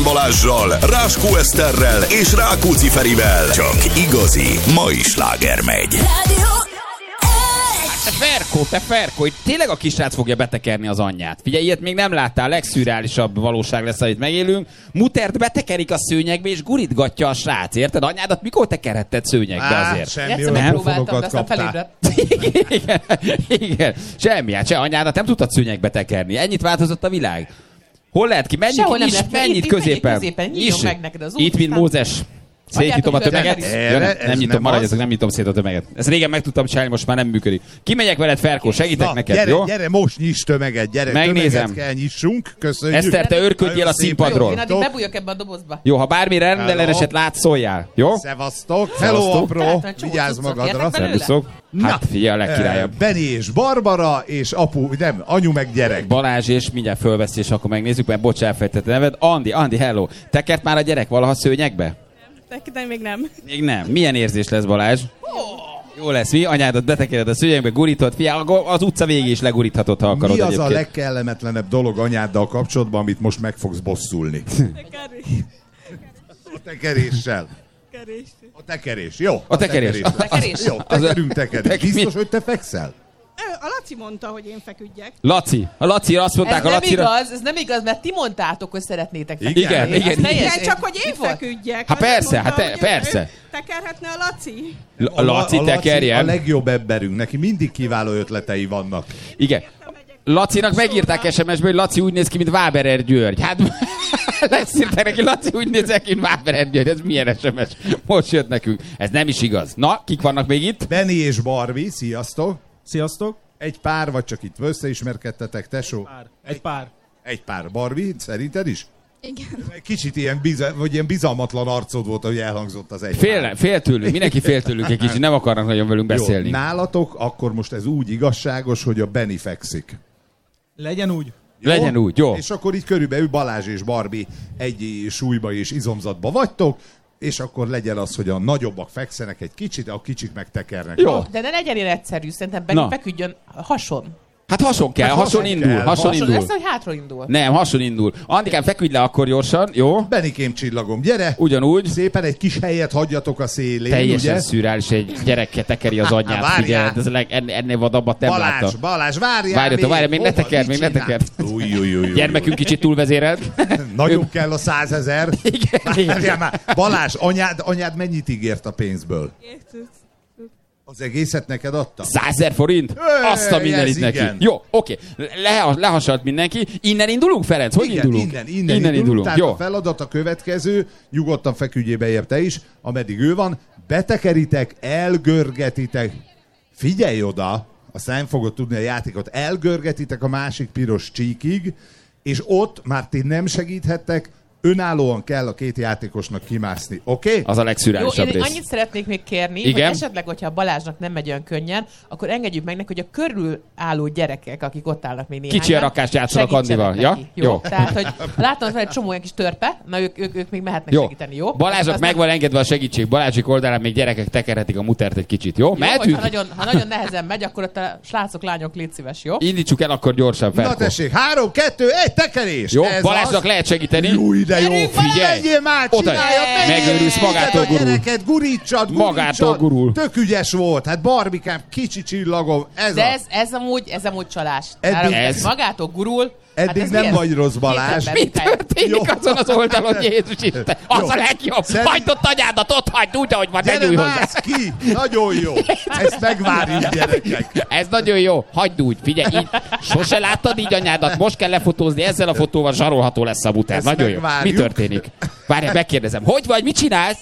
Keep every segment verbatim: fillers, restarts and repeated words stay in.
Balázssal, Ráskó Eszterrel és Rákóczi Ferivel. Csak igazi mai sláger megy. Te Ferkó, te Ferkó, itt tényleg a kisrác fogja betekerni az anyját. Figyelj, ilyet még nem láttál, legszürreálisabb valóság lesz, amit megélünk. Mutert betekerik a szőnyegbe, és gurítgatja a srác, érted? Anyádat mikor tekerhetted szőnyegbe azért? Semmi olyan fonokat kaptál. igen, igen, semmi, hát se anyádat nem tudtad szőnyegbe tekerni. Ennyit változott a világ. Hol lehet ki? Menjünk, Sehol nem is, lehet. mennyit Itt- itt középen. menjünk középen, nyíljon meg neked az út, Itt, mint aztán- Mózes. Szétnyitom a tömeget. Erre, Ja, nem, ez nem nyitom, nem maradjatok, az. nem nyitom szét a tömeget. Ezt régen meg tudtam csinálni, most már nem működik. Kimegyek veled, Ferkó, segítek Na, neked, gyere, jó? gyere, most nyiss tömeget, gyere. Megnézem. Tömeget kell nyissunk, köszönjük. Eszter, te örködjél Nagyon a szépen. színpadról. Én addig bebújok ebbe a dobozba. Jó, ha bármi rendelleneset látsz, szóljál, jó? Szevasztok. Hello, Szevasztok. apró. Tehát, hogy csomó Vigyázz cuccot magadra. értek belőle? Szervuszok. Hát figyelj, a legkirályabb. Eh, Benni és Barbara, és apu, nem, anyu meg gyerek. Balázs, és mindjárt fölveszi, és akkor megnézzük, mert bocs, elfejtett a neved. Andi, Andi, hello. Tekert már a gyerek valaha szőnyegbe? De még nem. Még nem. Milyen érzés lesz, Balázs? Jó lesz, mi? Anyádat betekered a szőnyegbe, gurítod, figyelj, az utca végig is leguríthatod, ha akarod Mi az egyébként. a legkellemetlenebb dolog anyáddal kapcsolatban, amit most meg fogsz bosszulni? A tekeréssel. A tekerés, jó. A tekerés. A Tekerés? Jó, tekerünk, tekerés. Tek- mi? Biztos, hogy te fekszel? A Laci mondta, hogy én feküdjek. Laci. A Laci, azt Ez mondták a nem Lacira. igaz, ez nem igaz, mert ti mondtátok, hogy szeretnétek Igen, feküdni. igen, Az igen. teljesen- Igen, csak hogy én Mi volt? feküdjek. Hát Azért persze, mondta, hát te- hogy persze. ő Tekerhetne a Laci. A Laci a a tekerjen. legjobb emberünk, neki mindig kiváló ötletei vannak. Igen. Lacinak megírták es em es-ből, hogy Laci úgy néz ki, mint Váberer György. Hát leszírták neki, Laci úgy néz ki, mint Váberer György. Ez milyen es em es? Most jött nekünk. Ez nem is igaz. Na, kik vannak még itt? Benni és Barbie, sziasztok. Sziasztok! Egy pár, vagy csak itt összeismerkedtetek, tesó? Pár. Egy pár. Egy pár. Barbie, szerinted is? Igen. Kicsit ilyen, biza, vagy ilyen bizalmatlan arcod volt, hogy elhangzott az egy Fél, pár. fél tőlük, mindenki fél tőlük egy kicsit, nem akarnak nagyon velünk beszélni. Jó, nálatok akkor most ez úgy igazságos, hogy a Benni fekszik. Legyen úgy. Jó? Legyen úgy, jó. És akkor így körülbelül Balázs és Barbie egy súlyba és izomzatba vagytok, és akkor legyen az, hogy a nagyobbak fekszenek egy kicsit, a kicsik megtekernek. Jó. De ne legyen ilyen egyszerű, szerintem Benni Na. feküdjön hason. Hát hason kell, Hát hason hason indul, kell, hason hason. Hason indul. lesz, hogy hátra indul. Nem, hason indul. Andikám, feküdj le akkor gyorsan, jó? Benikém csillagom, gyere! Ugyanúgy. Szépen egy kis helyet hagyjatok a szélén, Teljesen ugye? szürreális, egy gyereke tekeri az anyját, várjál. figyelj, ez a leg, en- ennél vadabbat nem Balázs, láttam. Balázs, várjál! Várjatok, várjál, még ne Hova? tekerd, Mit még ne csinál? tekerd. Új, új, új, új. Gyermekünk kicsit túlvezérelt. Nagyon kell a százezer. Igen, igen. Várjál már. Balázs, anyád, anyád mennyit ígért a pénzből? Az egészet neked adta? Százezer forint? Öy, Azt a mindenit ez neki. igen. Jó, oké. Le, lehasalt mindenki. Innen indulunk, Ferenc? Hogy Igen, indulunk? Innen, innen, innen indulunk. Tehát Jó. a feladat a következő, nyugodtan feküdjél bejebb te is, ameddig ő van, betekeritek, elgörgetitek. Figyelj oda, azt nem fogod tudni a játékot, elgörgetitek a másik piros csíkig, és ott már ti nem segíthettek, önállóan kell a két játékosnak kimászni, oké? Okay? Az a Jó, legszürreálisabb én rész. annyit szeretnék még kérni, Igen? hogy esetleg, hogyha Balázsnak nem megy olyan könnyen, akkor engedjük meg neki, hogy a körül álló gyerekek, akik ott állnak még néhányan, Kicsi a rakást játszanak segítsenek Andival. neki. Ja? Jó? Jó. Tehát, hogy látom, hogy egy csomó olyan kis törpe, na ők, ők, ők még mehetnek Jó. segíteni, jó? Balázsnak Azt meg van engedve a segítség. Balázsik oldalán még gyerekek tekerhetik a mutert egy kicsit, jó? Jó, Mehetünk? ha nagyon, ha nagyon nehezen megy, akkor ott a srácok, lányok, légy szíves, jó? Indítsuk el akkor gyorsan, Na Ferko. tessék, három, kettő, egy, tekerés! Jó, Ez Balázsnak az. lehet segíteni. Jó, de jó, Gyerünk, figyelj! Menjél már, Oda. csináljad, menjél! Megőrülsz, magától Engedd a gurul. gyereket, gurítsad, gurítsad. Magától gurul. Tök ügyes volt, hát Barbikám, kicsi csillagom, ez De az. ez, ez, amúgy, ez amúgy csalás. Eddig- Eddig, Ez- ez magától gurul. Eddig ez nem mi ez? vagy rossz, Balázs. Két ember, Mi Mikály. történik Jó. azon az oldalon, Jézus Isten? Az Jó. a legjobb. Szerint- Hagyd ott anyádat, ott hagyd úgy, ahogy van, ne Gyere, nyújj hozzá. mász ki! Nagyon jó! Ezt megvárjuk, gyerekek! Ez nagyon jó. Hagyd úgy. Figyelj, így. Sose láttad így anyádat, most kell lefotózni, ezzel a fotóval zsarolható lesz a muter. Ezt Nagyon jó. Mi megvárjuk. történik? Várjál, megkérdezem. Hogy vagy, mit csinálsz?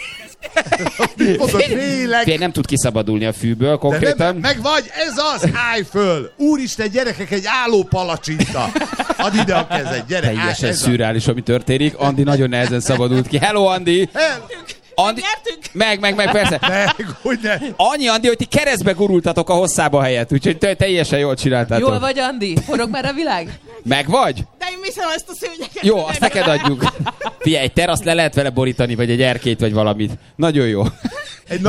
Mondod, félek! Fél nem tud kiszabadulni a fűből De nem, konkrétan. meg vagy, ez az, állj föl! Úristen, gyerekek, egy álló palacsinta! Add ide a kezed, gyere! állj, Teljesen ez a- szürreális, ami történik. Andi nagyon nehezen szabadult ki. Hello, Andi! El- Andi... Nyertünk! Meg, meg, meg, persze. Meg, hogy ne! Annyi, Andi, hogy ti keresztbe gurultatok a hosszába helyett, úgyhogy te- teljesen jól csináltátok. Jól vagy, Andi? Forog már a világ? Meg vagy? De én viszem ezt a szőnyeket. Jó, azt neked adjuk. Figyelj, egy teraszt le lehet vele borítani, vagy egy erkélyt, vagy valamit. Nagyon jó.